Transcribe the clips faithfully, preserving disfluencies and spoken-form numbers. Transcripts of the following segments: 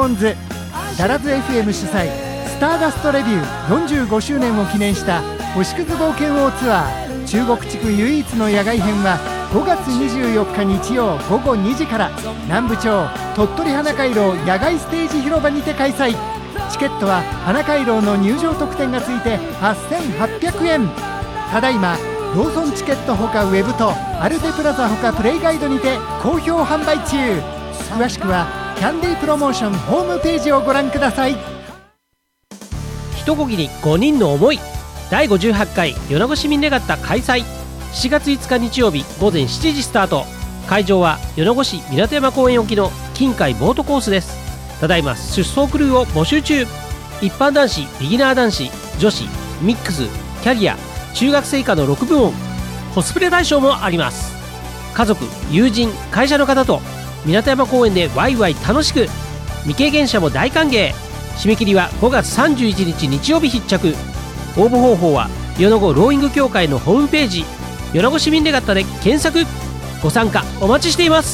モンズ。ダラズ エフエム 主催スターダストレビューよんじゅうごしゅうねんを記念した星屑冒険王ツアー中国地区唯一の野外編はごがつにじゅうよっか日曜ごごにじから南部町鳥取花回廊野外ステージ広場にて開催。チケットは花回廊の入場特典がついてはっせんはっぴゃくえん。ただいまローソンチケットほかウェブとアルテプラザほかプレイガイドにて好評販売中。詳しくはキャンディープロモーションホームページをご覧ください。 一こぎにごにんの思いだいごじゅうはちかい米子市民レガッタ開催。しがついつか日曜日午前しちじスタート。会場は米子市港山公園沖の近海ボートコースです。ただいま出走クルーを募集中。一般男子、ビギナー男子、女子、ミックス、キャリア、中学生以下のろくぶもん、コスプレ対象もあります。家族、友人、会社の方と港山公園でワイワイ楽しく。未経験者も大歓迎。締め切りはごがつさんじゅういちにち日曜日必着。応募方法は米子ローイング協会のホームページ米子市民レガッタで検索。ご参加お待ちしています。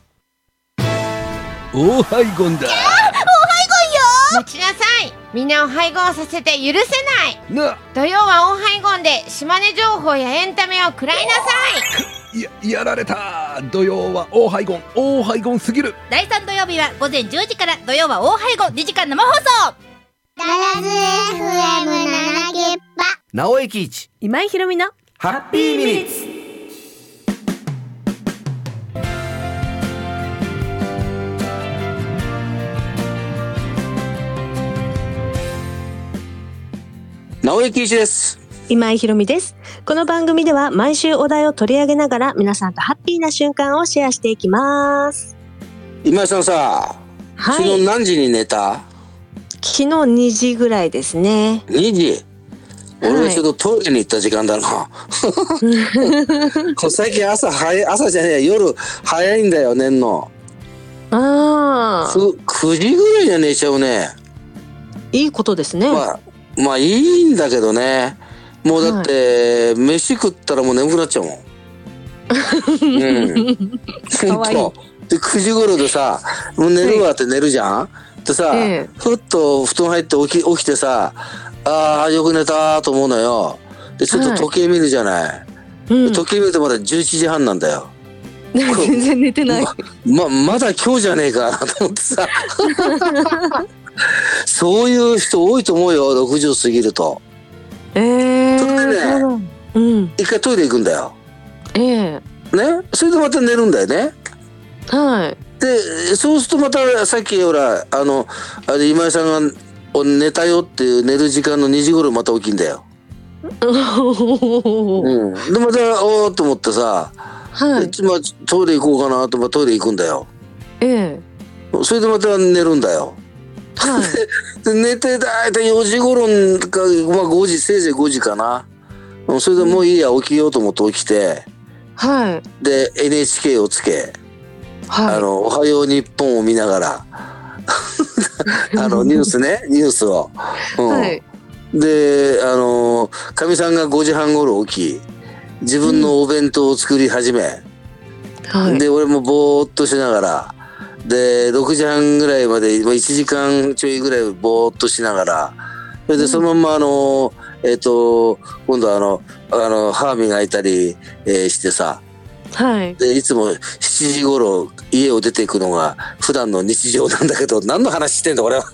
オーハイゴンだ。 待ちなさい。みんなを配合させて許せないな。 土曜はオーハイゴンで島根情報やエンタメを食らいなさい。 ややられた。土曜はオーハイゴンオーハイゴンすぎる。 だいさん土曜日はごぜんじゅうじから土曜はオーハイゴンにじかん生放送。 ダラズ エフエムなな ゲッパ直江喜一今井ひろみのハッピーミニッツ。直江喜一です。 今井ひろみです。この番組では毎週お題を取り上げながら皆さんとハッピーな瞬間をシェアしていきます。 今井さんさ、 はい、 昨日何時に寝た？ 昨日にじぐらいですね。 にじ？俺ちょっとトイレに行った時間だな、はい、最近朝早い、朝じゃねえ夜早いんだよ寝んの。 ああ、 くじぐらいには寝ちゃうね。 いいことですね。 まあ、まあいいんだけどね。もうだって、はい、飯食ったらもう眠くなっちゃうもん。うん。 かわいい。 でくじ頃でさ、もう寝るわって寝るじゃん、はい、でさ、ええ、ふっと布団入って起き、起きてさ、ああよく寝たと思うのよ。でちょっと時計見るじゃない、はい、うん、時計見るとまだじゅういちじはんなんだよ。 全然寝てない。 ま、ま、まだ今日じゃねえかなと思ってさそういう人多いと思うよ、ろくじを過ぎると。えー、それでね、うん、一回トイレ行くんだよ。ええー、ね、それでまた寝るんだよね。はい。でそうするとまたさっきほらあのあれ今井さんが寝たよっていう寝る時間のにじ頃また起きんだよ。うん、でまたおーっと思ってさ、はい、まあ、トイレ行こうかなと、まあ、トイレ行くんだよ。ええ、それでまた寝るんだよ。はい、で寝てだいたいよじ頃か、まあ、ごじせいぜいごじかな。それでもういいや起きようと思って起きて、はい、で エヌエイチケー をつけ、はい、あのおはよう日本を見ながらあのニュースねニュースを、うん、はい、であのかみさんがごじはん頃起き自分のお弁当を作り始め、うん、はい、で俺もぼーっとしながらでろくじはんぐらいまでいちじかんちょいぐらいぼーっとしながら、それでそのままあのえっ、ー、と今度あのあの歯磨いたり、えー、してさ、はい、でいつもしちじ頃家を出ていくのが普段の日常なんだけど、何の話してんだこれは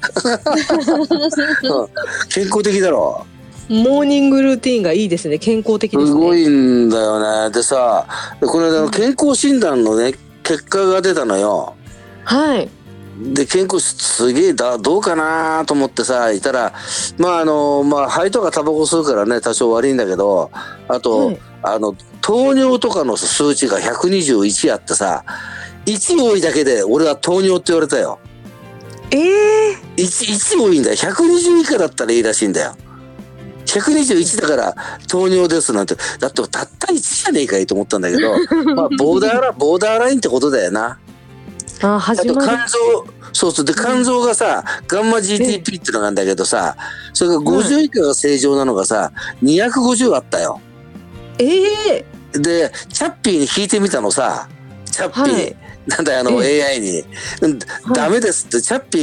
健康的だろ。 モーニングルーティーンがいいですね。健康的ですね。 すごいんだよね。でさ、この間の健康診断のね結果が出たのよ。はい。で健康すげえだどうかなと思ってさいたら、まああのまあ肺とかタバコ吸うからね多少悪いんだけど、あと、はい、あの糖尿とかの数値がひゃくにじゅういちあってさ、いち多いだけで俺は糖尿って言われたよ。ええー、いち, いち多いんだよ。ひゃくにじゅう以下だったらいいらしいんだよ。ひゃくにじゅういちだから糖尿ですなんて、だってたったいちじゃねえかいと思ったんだけどまあボーダーラボーダーラインってことだよな。あ, あと肝臓、そうそうで肝臓がさガンマ ジーティーピー ってのがあるんだけどさ、それがごじゅう以下が正常なのがさにひゃくごじゅうあったよ。ええー、でチャッピーに聞いてみたのさ、チャッピー、はい、なんだあの、うん、エーアイ に、はい、ダメですってチャッピー